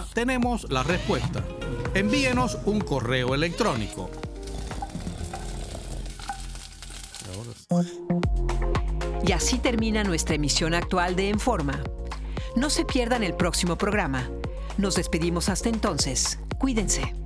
tenemos la respuesta. Envíenos un correo electrónico. Y así termina nuestra emisión actual de En Forma. No se pierdan el próximo programa. Nos despedimos hasta entonces. Cuídense.